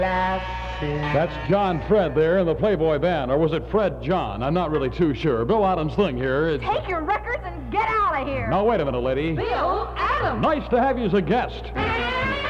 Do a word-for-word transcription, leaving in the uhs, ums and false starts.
That's John Fred there in the Playboy Band. Or was it Fred John? I'm not really too sure. Bill Adams' thing here. It's... Take your records and get out of here. Now, wait a minute, lady. Bill Adams. Nice to have you as a guest.